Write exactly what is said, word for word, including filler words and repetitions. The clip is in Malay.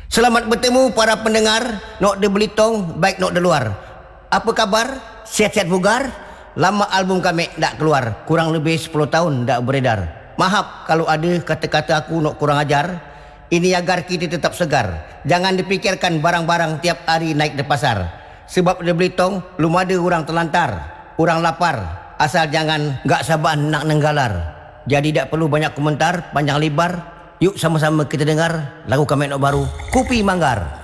Selamat bertemu para pendengar Nok de Belitung, baik Nok de luar. Apa kabar? Sihat-sihat bugar? Lama album kami tak keluar, kurang lebih sepuluh tahun tak beredar. Maaf kalau ada kata-kata aku Nok kurang ajar. Ini agar kita tetap segar. Jangan dipikirkan barang-barang tiap hari naik di pasar. Sebab di Belitung belum ada orang terlantar, orang lapar. Asal jangan gak sabar nak nenggalar. Jadi tak perlu banyak komentar panjang lebar. Yuk sama-sama kita dengar lagu kami Nok baru, Kopi Manggar.